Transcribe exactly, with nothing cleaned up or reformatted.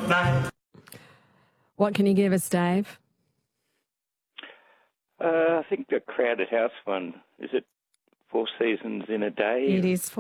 night. What can you give us, Dave? Uh, I think the Crowded House one, is it Four Seasons in a Day? It is